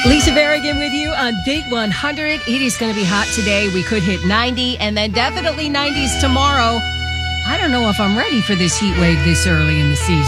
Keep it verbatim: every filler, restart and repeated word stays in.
Lisa Berrigan with you on Big one hundred. It is going to be hot today. We could hit ninety and then definitely nineties tomorrow. I don't know if I'm ready for this heat wave this early in the season.